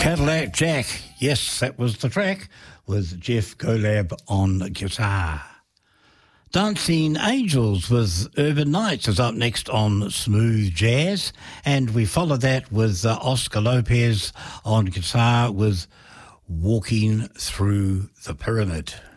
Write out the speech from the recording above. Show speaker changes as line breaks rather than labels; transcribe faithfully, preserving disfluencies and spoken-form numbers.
Cadillac Jack. Yes, that was the track with Jeff Golab on guitar. Dancing Angels with Urban Nights is up next on Smooth Jazz, and we follow that with uh, Oscar Lopez on guitar with Walking Through the Pyramid.